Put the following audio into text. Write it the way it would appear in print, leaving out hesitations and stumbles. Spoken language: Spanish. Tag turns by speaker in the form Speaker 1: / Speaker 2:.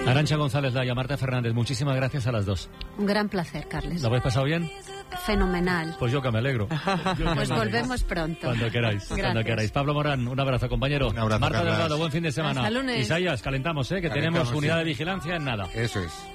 Speaker 1: Arantxa González Laya, Marta Fernández, muchísimas gracias a las dos.
Speaker 2: Un gran placer, Carles.
Speaker 1: ¿Lo habéis pasado bien?
Speaker 2: Fenomenal.
Speaker 1: Pues yo que me alegro.
Speaker 2: Pues volvemos pronto.
Speaker 1: Cuando queráis, cuando queráis. Pablo Morán, un abrazo, compañero.
Speaker 3: Un abrazo,
Speaker 1: Marta
Speaker 3: Carlas.
Speaker 1: Delgado, buen fin de semana.
Speaker 2: Hasta lunes.
Speaker 1: Isaías, calentamos, que tenemos unidad de vigilancia en nada.
Speaker 3: Eso es.